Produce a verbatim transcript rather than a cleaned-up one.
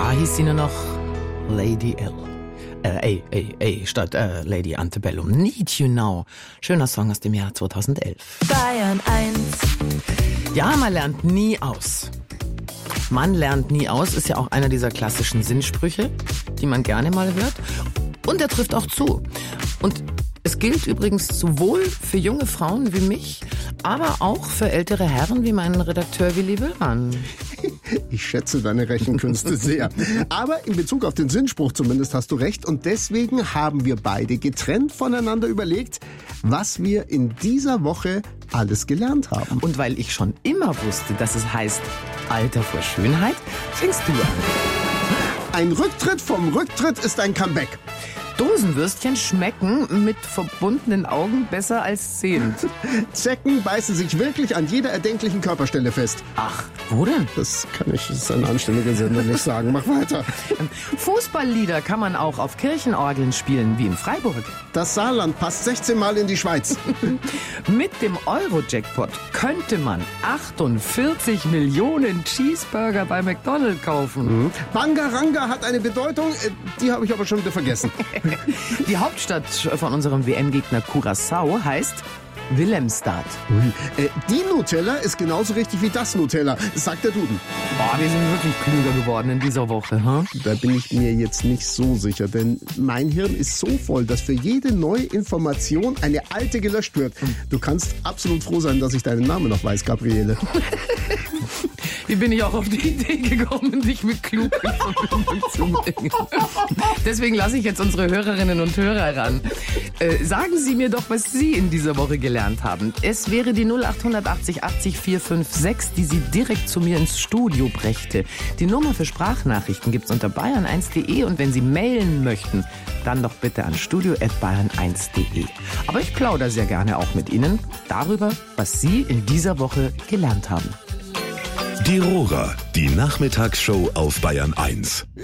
Da hieß sie nur noch Lady L. Äh, ey, ey, ey, statt äh, Lady Antebellum. Need You Now. Schöner Song aus dem Jahr zweitausendelf. Bayern eins. Ja, man lernt nie aus. Man lernt nie aus ist ja auch einer dieser klassischen Sinnsprüche, die man gerne mal hört. Und er trifft auch zu. Und es gilt übrigens sowohl für junge Frauen wie mich, aber auch für ältere Herren wie meinen Redakteur Willi Willmann. Ich schätze deine Rechenkünste sehr. Aber in Bezug auf den Sinnspruch zumindest hast du recht. Und deswegen haben wir beide getrennt voneinander überlegt, was wir in dieser Woche alles gelernt haben. Und weil ich schon immer wusste, dass es heißt Alter vor Schönheit, fängst du an. Ein Rücktritt vom Rücktritt ist ein Comeback. Dosenwürstchen schmecken mit verbundenen Augen besser als sehend. Zecken beißen sich wirklich an jeder erdenklichen Körperstelle fest. Ach, wo denn? Das kann ich, das ist ein anständiger Sender nicht sagen. Mach weiter. Fußballlieder kann man auch auf Kirchenorgeln spielen, wie in Freiburg. Das Saarland passt sechzehn Mal in die Schweiz. Mit dem Euro-Jackpot könnte man achtundvierzig Millionen Cheeseburger bei McDonald's kaufen. Mhm. Bangaranga hat eine Bedeutung, die habe ich aber schon wieder vergessen. Die Hauptstadt von unserem W M-Gegner Curaçao heißt Willemstad. Äh, die Nutella ist genauso richtig wie das Nutella, sagt der Duden. Boah, wir sind wirklich klüger geworden in dieser Woche. Huh? Da bin ich mir jetzt nicht so sicher, denn mein Hirn ist so voll, dass für jede neue Information eine alte gelöscht wird. Du kannst absolut froh sein, dass ich deinen Namen noch weiß, Gabriele. Wie bin ich auch auf die Idee gekommen, dich mit klug in Verbindung zu bringen? Deswegen lasse ich jetzt unsere Hörerinnen und Hörer ran. Äh, sagen Sie mir doch, was Sie in dieser Woche gelernt haben. Es wäre die null acht achtzig achtzig vier fünf sechs, die Sie direkt zu mir ins Studio brächte. Die Nummer für Sprachnachrichten gibt's unter bayern eins punkt de und wenn Sie mailen möchten, dann doch bitte an studio at bayern eins punkt de. Aber ich plaudere sehr gerne auch mit Ihnen darüber, was Sie in dieser Woche gelernt haben. Die Rora, die Nachmittagsshow auf Bayern eins.